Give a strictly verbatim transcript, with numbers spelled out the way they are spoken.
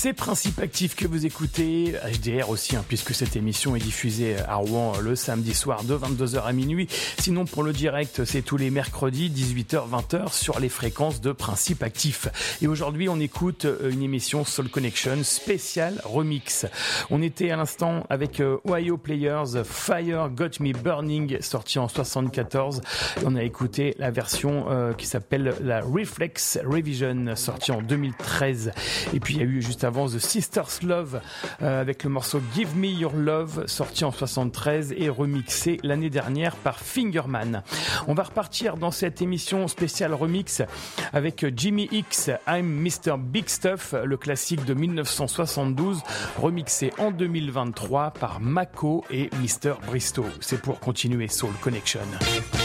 C'est Principe Actif que vous écoutez, H D R aussi, hein, puisque cette émission est diffusée à Rouen le samedi soir de vingt-deux heures à minuit. Sinon, pour le direct, c'est tous les mercredis, dix-huit heures vingt heures, sur les fréquences de Principe Actif. Et aujourd'hui, on écoute une émission Soul Connection spéciale remix. On était à l'instant avec euh, Ohio Players, Fire Got Me Burning, sorti en soixante-quatorze. On a écouté la version euh, qui s'appelle la Reflex Revision, sortie en deux mille treize. Et puis il y a eu juste avant The Sisters Love euh, avec le morceau Give Me Your Love, sorti en soixante-treize et remixé l'année dernière par Fingerman. On va repartir dans cette émission spéciale remix avec Jimmy X, I'm mister Big Stuff, le classique de dix-neuf cent soixante-douze, remixé en deux mille vingt-trois par Mako et mister Bristow. C'est pour continuer Soul Connection.